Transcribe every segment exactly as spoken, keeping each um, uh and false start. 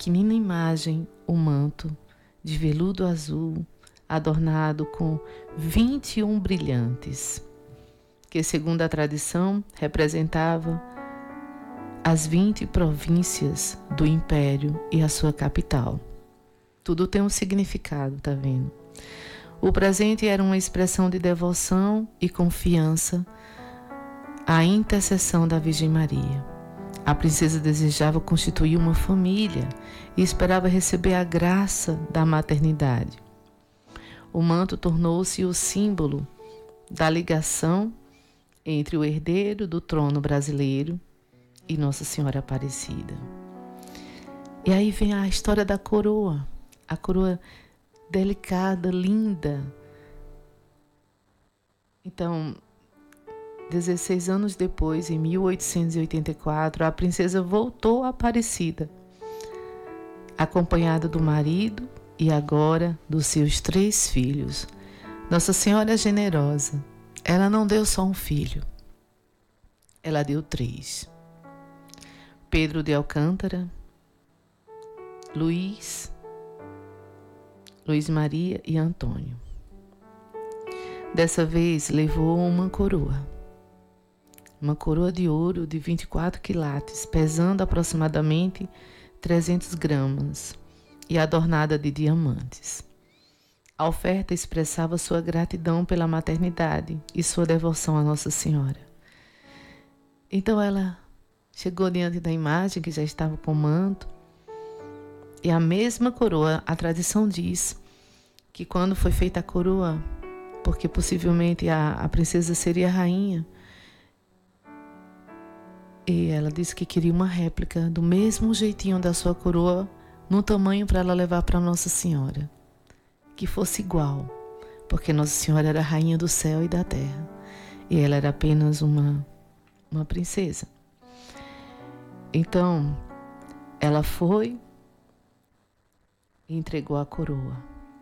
pequenina imagem o manto de veludo azul, adornado com vinte e um brilhantes, que, segundo a tradição, representava as vinte províncias do império e a sua capital. Tudo tem um significado, tá vendo? O presente era uma expressão de devoção e confiança à intercessão da Virgem Maria. A princesa desejava constituir uma família e esperava receber a graça da maternidade. O manto tornou-se o símbolo da ligação entre o herdeiro do trono brasileiro e Nossa Senhora Aparecida. E aí vem a história da coroa, a coroa delicada, linda. Então, dezesseis anos depois, em mil oitocentos e oitenta e quatro, a princesa voltou a Aparecida, acompanhada do marido e agora dos seus três filhos. Nossa Senhora é generosa. Ela não deu só um filho, ela deu três. Pedro de Alcântara, Luís, Luís Maria e Antônio. Dessa vez levou uma coroa, uma coroa de ouro de vinte e quatro quilates, pesando aproximadamente trezentas gramas e adornada de diamantes. A oferta expressava sua gratidão pela maternidade e sua devoção a Nossa Senhora. Então ela chegou diante da imagem que já estava com o manto, e a mesma coroa, a tradição diz que quando foi feita a coroa, porque possivelmente a, a princesa seria a rainha, e ela disse que queria uma réplica do mesmo jeitinho da sua coroa, no tamanho para ela levar para Nossa Senhora, que fosse igual, porque Nossa Senhora era a rainha do céu e da terra, e ela era apenas uma, uma princesa. Então, ela foi e entregou a coroa.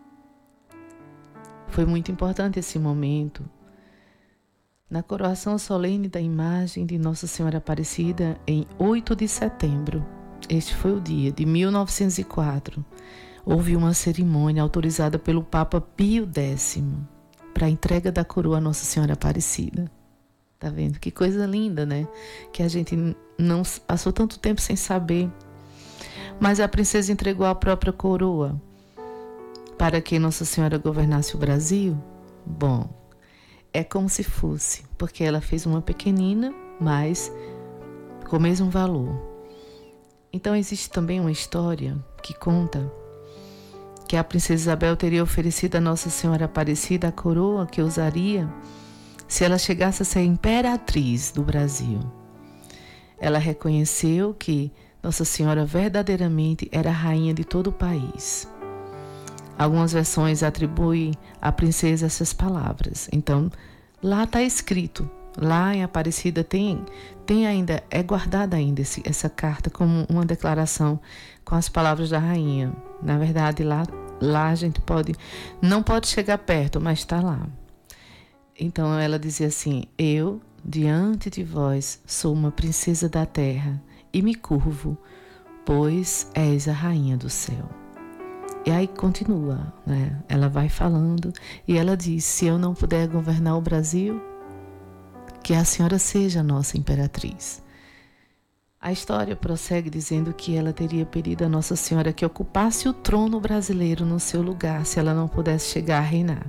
Foi muito importante esse momento. Na coroação solene da imagem de Nossa Senhora Aparecida, em oito de setembro, este foi o dia de mil novecentos e quatro, houve uma cerimônia autorizada pelo Papa Pio décimo para a entrega da coroa a Nossa Senhora Aparecida. Tá vendo? Que coisa linda, né? Que a gente não passou tanto tempo sem saber. Mas a princesa entregou a própria coroa para que Nossa Senhora governasse o Brasil? Bom, é como se fosse, porque ela fez uma pequenina, mas com o mesmo valor. Então existe também uma história que conta que a princesa Isabel teria oferecido a Nossa Senhora Aparecida a coroa que usaria se ela chegasse a ser imperatriz do Brasil. Ela reconheceu que Nossa Senhora verdadeiramente era a rainha de todo o país. Algumas versões atribuem à princesa essas palavras. Então, lá está escrito, lá em Aparecida tem, tem ainda, é guardada ainda esse, essa carta como uma declaração com as palavras da rainha. Na verdade, lá, lá a gente pode, não pode chegar perto, mas está lá. Então ela dizia assim: eu, diante de vós, sou uma princesa da terra e me curvo, pois és a rainha do céu. E aí continua, né? Ela vai falando e ela diz: se eu não puder governar o Brasil, que a senhora seja a nossa imperatriz. A história prossegue dizendo que ela teria pedido a Nossa Senhora que ocupasse o trono brasileiro no seu lugar, se ela não pudesse chegar a reinar.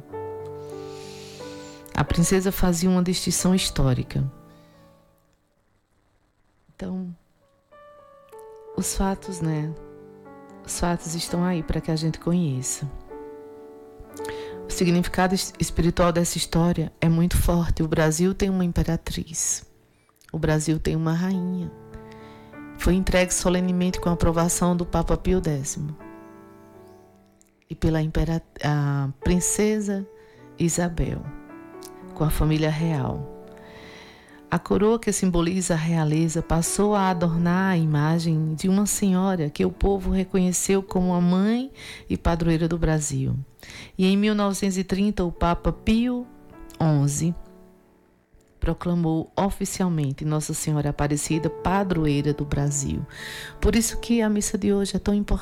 A princesa fazia uma distinção histórica. Então, os fatos, né? Os fatos estão aí para que a gente conheça. O significado espiritual dessa história é muito forte. O Brasil tem uma imperatriz. O Brasil tem uma rainha. Foi entregue solenemente com a aprovação do Papa Pio décimo e pela impera- a princesa Isabel, com a família real. A coroa que simboliza a realeza passou a adornar a imagem de uma senhora que o povo reconheceu como a mãe e padroeira do Brasil. E em mil novecentos e trinta, o Papa Pio onze proclamou oficialmente Nossa Senhora Aparecida padroeira do Brasil. Por isso que a missa de hoje é tão importante.